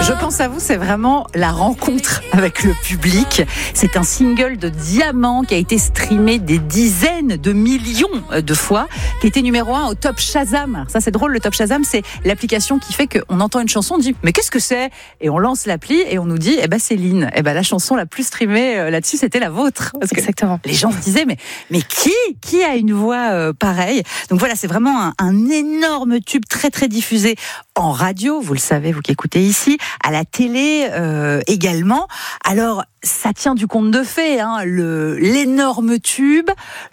Je pense à vous, c'est vraiment la rencontre avec le public. C'est un single de Diamant qui a été streamé des dizaines de millions de fois, qui était numéro 1 au Top Shazam. Alors ça, c'est drôle, le Top Shazam, c'est l'application qui fait qu'on entend une chanson, on dit mais qu'est-ce que c'est ? Et on lance l'appli et on nous dit Céline, la chanson la plus streamée là-dessus, c'était la vôtre. Parce que exactement. Les gens se disaient mais qui a une voix pareille ? Donc voilà, c'est vraiment un énorme tube très très diffusé en radio, vous le savez, vous qui écoutez ici, à la télé également. Alors, ça tient du conte de fées, l'énorme tube,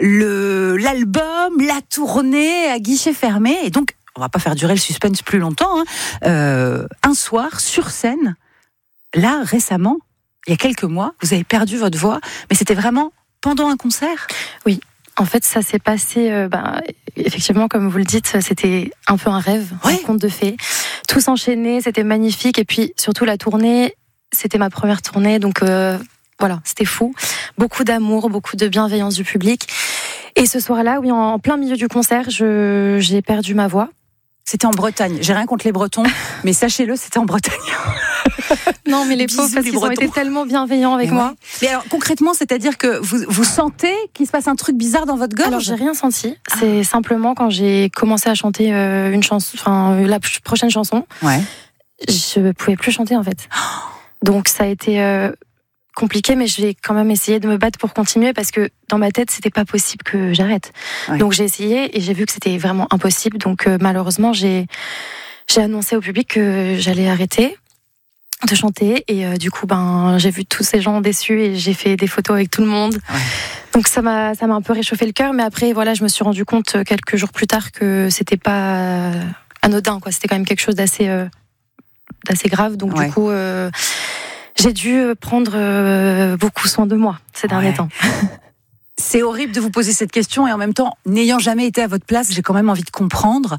l'album, la tournée à guichet fermé. Et donc, on va pas faire durer le suspense plus longtemps. Un soir, sur scène, là, récemment, il y a quelques mois, vous avez perdu votre voix, mais c'était vraiment pendant un concert ? Oui. En fait, ça s'est passé, effectivement, comme vous le dites, c'était un peu un rêve, un conte de fées. Tout s'enchaînait, c'était magnifique. Et puis, surtout, la tournée, c'était ma première tournée. Donc, voilà, c'était fou. Beaucoup d'amour, beaucoup de bienveillance du public. Et ce soir-là, oui, en plein milieu du concert, j'ai perdu ma voix. C'était en Bretagne. J'ai rien contre les Bretons, mais sachez-le, c'était en Bretagne. Non, mais les pauvres, parce qu'ils ont été tellement bienveillants avec moi. Mais alors, concrètement, c'est-à-dire que vous sentez qu'il se passe un truc bizarre dans votre gorge ? Alors, j'ai rien senti. C'est simplement quand j'ai commencé à chanter une chanson, la prochaine chanson, je pouvais plus chanter, en fait. Donc, ça a été compliqué, mais j'ai quand même essayé de me battre pour continuer parce que dans ma tête, c'était pas possible que j'arrête. Donc, j'ai essayé et j'ai vu que c'était vraiment impossible. Donc, malheureusement, j'ai annoncé au public que j'allais arrêter de chanter et du coup j'ai vu tous ces gens déçus et j'ai fait des photos avec tout le monde. Donc ça m'a un peu réchauffé le cœur, mais après voilà, je me suis rendu compte quelques jours plus tard que c'était pas anodin, quoi. C'était quand même quelque chose d'assez grave. Donc du coup j'ai dû prendre beaucoup soin de moi ces derniers temps. C'est horrible de vous poser cette question et en même temps, n'ayant jamais été à votre place, j'ai quand même envie de comprendre.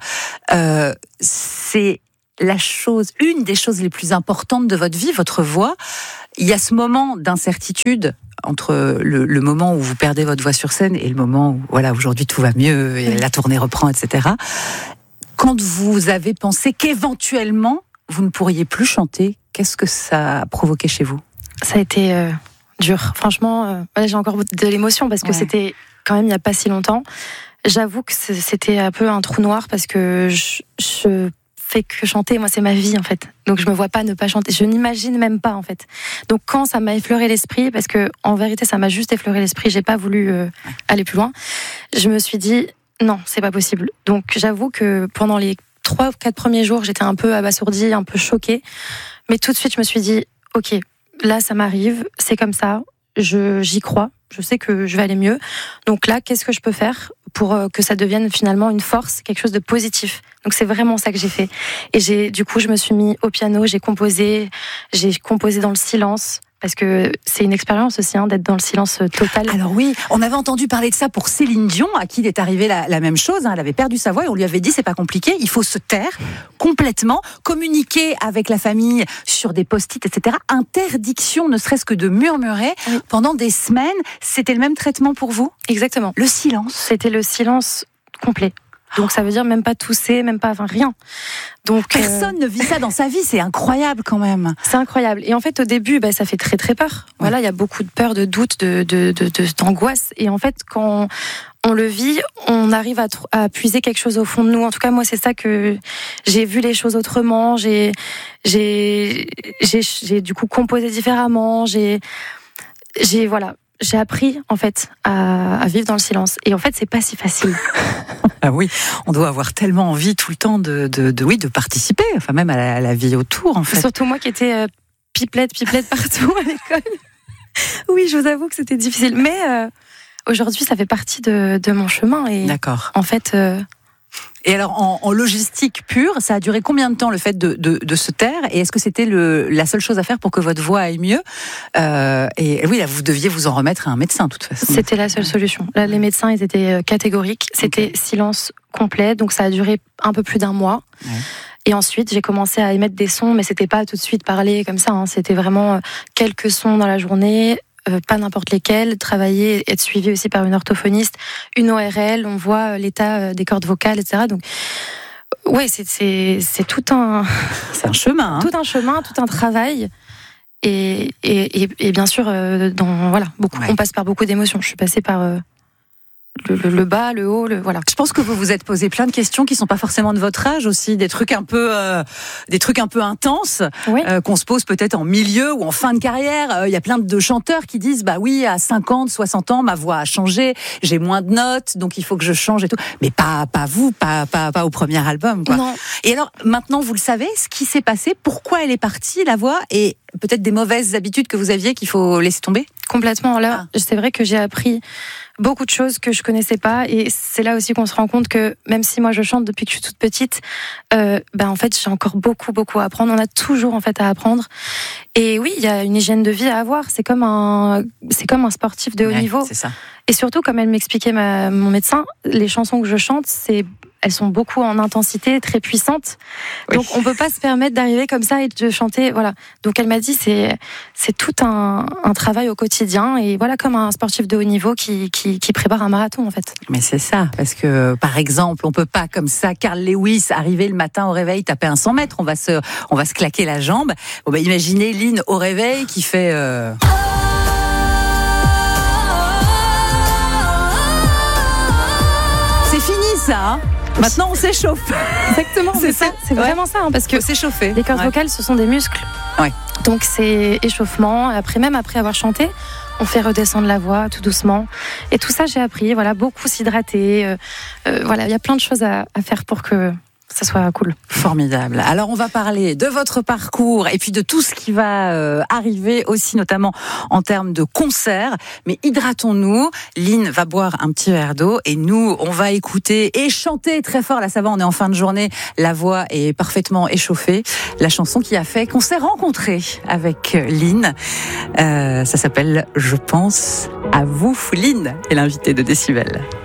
C'est une des choses les plus importantes de votre vie, votre voix. Il y a ce moment d'incertitude entre le moment où vous perdez votre voix sur scène et le moment où, aujourd'hui tout va mieux et la tournée reprend, etc. Quand vous avez pensé qu'éventuellement, vous ne pourriez plus chanter, qu'est-ce que ça a provoqué chez vous ? Ça a été dur. Franchement, j'ai encore de l'émotion parce que c'était quand même il n'y a pas si longtemps. J'avoue que c'était un peu un trou noir parce que je fais que chanter, moi c'est ma vie en fait. Donc je me vois pas ne pas chanter, je n'imagine même pas en fait. Donc quand ça m'a effleuré l'esprit, parce que en vérité ça m'a juste effleuré l'esprit, j'ai pas voulu aller plus loin, je me suis dit non, c'est pas possible. Donc j'avoue que pendant les 3 ou 4 premiers jours, j'étais un peu abasourdie, un peu choquée, mais tout de suite je me suis dit ok, là ça m'arrive, c'est comme ça, j'y crois, je sais que je vais aller mieux. Donc là, qu'est-ce que je peux faire pour que ça devienne finalement une force, quelque chose de positif. Donc c'est vraiment ça que j'ai fait. Et du coup, je me suis mis au piano, j'ai composé dans le silence. Parce que c'est une expérience aussi d'être dans le silence total. Alors oui, on avait entendu parler de ça pour Céline Dion, à qui il est arrivé la même chose. Elle avait perdu sa voix et on lui avait dit c'est pas compliqué, il faut se taire complètement, communiquer avec la famille sur des post-it, etc. Interdiction, ne serait-ce que de murmurer pendant des semaines. C'était le même traitement pour vous ? Exactement. Le silence. C'était le silence complet. Donc ça veut dire même pas tousser, même pas rien. Donc personne ne vit ça dans sa vie, c'est incroyable quand même. C'est incroyable. Et en fait au début, ça fait très très peur. Voilà, il y a beaucoup de peur, de doute, d'angoisse. Et en fait quand on le vit, on arrive à puiser quelque chose au fond de nous. En tout cas moi c'est ça que j'ai vu les choses autrement. J'ai du coup composé différemment. J'ai appris en fait à vivre dans le silence. Et en fait c'est pas si facile. Ah oui, on doit avoir tellement envie tout le temps de participer, enfin même à la vie autour en fait. Surtout moi qui étais pipelette partout à l'école. Oui, je vous avoue que c'était difficile, mais aujourd'hui ça fait partie de mon chemin. Et d'accord. En fait. Et alors en logistique pure, ça a duré combien de temps le fait de se taire ? Et est-ce que c'était la seule chose à faire pour que votre voix aille mieux ? Et oui, là vous deviez vous en remettre à un médecin de toute façon. C'était la seule solution. Là, les médecins ils étaient catégoriques. C'était silence complet, donc ça a duré un peu plus d'1 mois. Ouais. Et ensuite, j'ai commencé à émettre des sons, mais c'était pas tout de suite parler comme ça. C'était vraiment quelques sons dans la journée. Pas n'importe lesquels, travailler, être suivi aussi par une orthophoniste, une ORL, on voit l'état des cordes vocales, etc. Donc Ouais, c'est tout un... C'est un chemin. Tout un chemin, tout un travail. Et bien sûr, on passe par beaucoup d'émotions. Je suis passée par le bas, le haut, voilà. Je pense que vous vous êtes posé plein de questions qui sont pas forcément de votre âge aussi, des trucs un peu intenses, oui. Qu'on se pose peut-être en milieu ou en fin de carrière. Il y a plein de chanteurs qui disent bah oui, à 50, 60 ans, ma voix a changé, j'ai moins de notes, donc il faut que je change et tout. Mais pas vous, pas au premier album, quoi. Non. Et alors maintenant, vous le savez, ce qui s'est passé, pourquoi elle est partie, la voix, et peut-être des mauvaises habitudes que vous aviez qu'il faut laisser tomber. Complètement. Là, c'est vrai que j'ai appris beaucoup de choses que je connaissais pas, et c'est là aussi qu'on se rend compte que même si moi je chante depuis que je suis toute petite, en fait j'ai encore beaucoup à apprendre. On a toujours en fait à apprendre. Et oui, il y a une hygiène de vie à avoir. C'est comme un sportif de haut niveau. C'est ça. Et surtout, comme elle m'expliquait mon médecin, les chansons que je chante, elles sont beaucoup en intensité, très puissantes. Oui. Donc on peut pas se permettre d'arriver comme ça et de chanter, voilà. Donc elle m'a dit c'est tout un travail au quotidien, et voilà, comme un sportif de haut niveau qui prépare un marathon en fait. Mais c'est ça, parce que par exemple, on peut pas comme ça, Carl Lewis, arriver le matin au réveil, taper un 100 mètres, on va se claquer la jambe. Bon bah imaginez Lynn au réveil qui fait C'est fini ça, hein. Maintenant, on s'échauffe. Exactement, c'est ça. C'est vraiment ça, hein, parce que s'échauffer. Les cordes vocales, ce sont des muscles. Ouais. Donc c'est échauffement. Même après avoir chanté, on fait redescendre la voix tout doucement. Et tout ça, j'ai appris. Voilà, beaucoup s'hydrater. Voilà, il y a plein de choses à faire pour que ça soit cool. Formidable. Alors on va parler de votre parcours et puis de tout ce qui va arriver aussi, notamment en termes de concerts. Mais hydratons-nous. Lynn va boire un petit verre d'eau et nous, on va écouter et chanter très fort. Là, ça va, on est en fin de journée. La voix est parfaitement échauffée. La chanson qui a fait qu'on s'est rencontrés avec Lynn. Ça s'appelle « Je pense à vous ». Lynn est l'invitée de Décibel.